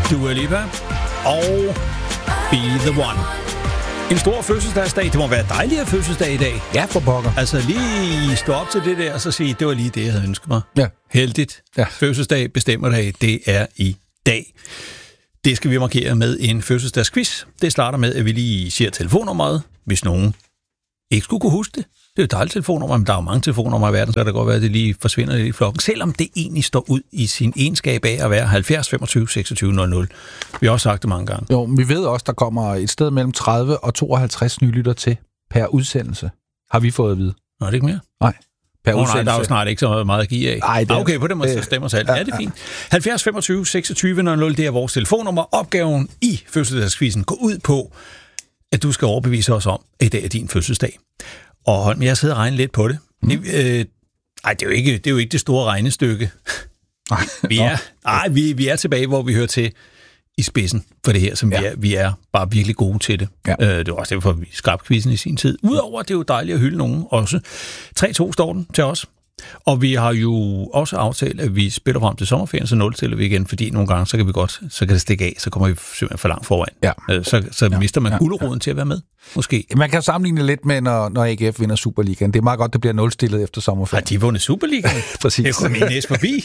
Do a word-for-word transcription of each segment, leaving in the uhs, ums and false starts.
Dua Lipa og Be The One. En stor fødselsdagsdag. Det må være dejligt at fødselsdag i dag. Ja, for pokker. Altså lige stå op til det der, og så sige, det var lige det, jeg havde ønsket mig. Ja. Heldigt. Ja. Fødselsdag bestemmer dag, det er i dag. Det skal vi markere med en fødselsdagsquiz. Det starter med, at vi lige siger telefonnummeret, hvis nogen ikke skulle kunne huske det. Det er jo et dejligt telefonnummer, men der er jo mange telefonnumre i verden, så kan det godt være, at det lige forsvinder lidt i flokken. Selvom det egentlig står ud i sin egenskab af at være halvfjerds femogtyve seksogtyve nul nul. Vi har også sagt det mange gange. Jo, vi ved også, der kommer et sted mellem tredive og tooghalvtreds nye lytter til per udsendelse. Har vi fået at vide? Nå, er det ikke mere? Nej. Per oh, udsendelse. Nej, der er jo snart ikke så meget at give af. Ej, det er, okay, på den måde øh, stemmer sig alt. Ja, det er fint. halvfjerds femogtyve seksogtyve nul nul, det er vores telefonnummer. Opgaven i fødselsdagskvisten går ud på, at du skal overbevise os om, at i dag er din fødselsdag. Og Holm, jeg sidder og regner lidt på det. Mm. Øh, ej, det er, jo ikke, det er jo ikke det store regnestykke. vi, er, ej, vi, vi er tilbage, hvor vi hører til i spidsen for det her, som ja. vi, er, vi er bare virkelig gode til det. Ja. Øh, det var også derfor, vi skabte quizzen i sin tid. Udover, det er jo dejligt at hylde nogen også. tre to står den til os. Og vi har jo også aftalt, at vi spiller frem til sommerferien, så nulstiller vi igen, fordi nogle gange, så kan vi godt, så kan det stikke af, så kommer vi simpelthen for langt foran. Ja. Så, så ja. mister man ja. guleroden ja. til at være med, måske. Man kan sammenligne lidt med, når, når A G F vinder Superligaen. Det er meget godt, det bliver nulstillet efter sommerferien. Har de vundet Superligaen? Præcis. Det kommer min næse forbi.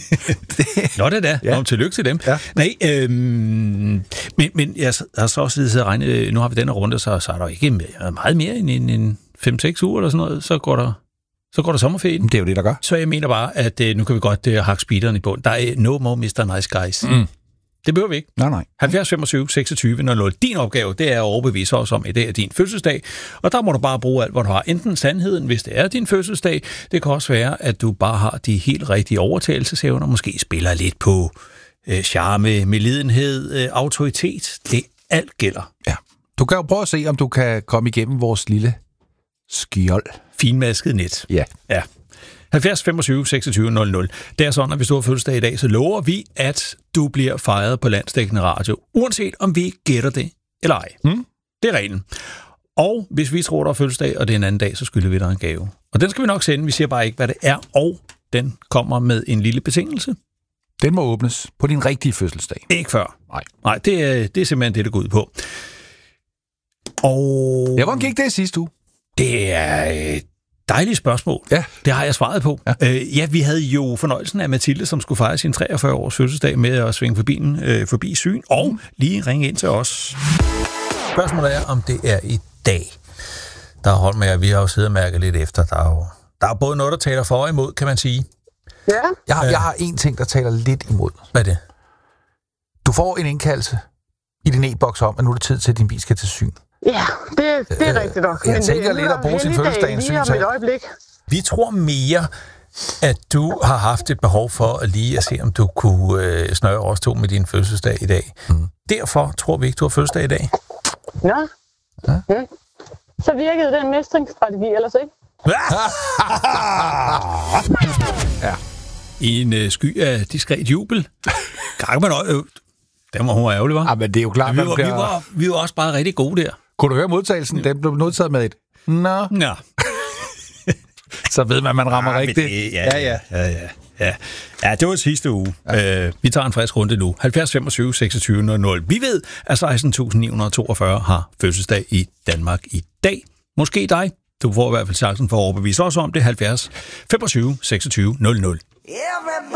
Nå, det er da. Ja. Nå, tillykke til dem. Ja. Nej, øhm, men, men jeg har så også siddet og regnet, nu har vi den her runde, så, så er der ikke meget mere end en, en fem seks uger eller sådan noget, så går der Så går der sommerferien. Det er jo det, der gør. Så jeg mener bare, at uh, nu kan vi godt uh, hakke speederen i bund. Der er no more mister Nice Guys. Mm. Det behøver vi ikke. Nej, nej. halvfjerds femogtyve seksogtyve nul nul. Din opgave, det er at overbevise os om, at det er din fødselsdag. Og der må du bare bruge alt, hvad du har. Enten sandheden, hvis det er din fødselsdag. Det kan også være, at du bare har de helt rigtige overtagelsesevner. Måske spiller lidt på uh, charme, medlidenhed, uh, autoritet. Det alt gælder. Ja. Du kan jo prøve at se, om du kan komme igennem vores lille skjold. Finmasket net. Ja. Ja. halvfjerds femogtyve seksogtyve nul nul. Det er sådan, at hvis du har fødselsdag i dag, så lover vi, at du bliver fejret på landsdækkende radio, uanset om vi gætter det eller ej. Mm. Det er reglen. Og hvis vi tror, der er fødselsdag, og det er en anden dag, så skylder vi dig en gave. Og den skal vi nok sende. Vi siger bare ikke, hvad det er, og den kommer med en lille betingelse. Den må åbnes på din rigtige fødselsdag. Ikke før. Nej. Nej, det er, det er simpelthen det, det går ud på. Og... Ja, hvordan gik det sidste uge? Det er et dejligt spørgsmål. Ja. Det har jeg svaret på. Ja. Øh, ja, vi havde jo fornøjelsen af Mathilde, som skulle fejre sin treogfyrre års fødselsdag med at svinge forbi, øh, forbi Syn, og lige ringe ind til os. Spørgsmålet er, om det er i dag. Der har holdt med, at vi har jo siddet og mærket lidt efter. Der er jo der er både noget, der taler for og imod, kan man sige. Ja. Jeg har, jeg har en ting, der taler lidt imod. Hvad er det? Du får en indkaldelse i din e-boks om, at nu er det tid til, at din bil skal til syn. Ja, det, det er øh, rigtigt nok. Jeg tænker lidt at bruge sin fødselsdag en synsag. Vi tror mere, at du har haft et behov for at lige at se, om du kunne øh, snøre os to med din fødselsdag i dag. Mm. Derfor tror vi ikke, du har fødselsdag i dag. Nå. Ja. Mm. Så virkede den mestringsstrategi ellers ikke? Ja. I en øh, sky af diskret jubel. Gang man øh, den var hun ærgerlig, var. Ja, men det er jo klart, vi var, bliver... vi, var, vi var også bare rigtig gode der. Kunne du høre modtagelsen? Ja. Den blev modtaget med et nå. Ja. Så ved man, at man rammer ja, rigtigt. Det, ja, ja, ja, ja, ja. Ja, det var sidste uge. Ja. Øh, vi tager en frisk runde nu. halvfjerds femogtyve seksogtyve nul nul. Vi ved, at seksten tusind ni hundrede toogfyrre har fødselsdag i Danmark i dag. Måske dig. Du får i hvert fald chancen for at overbevise os om det. halvfjerds femogtyve seksogtyve nul nul.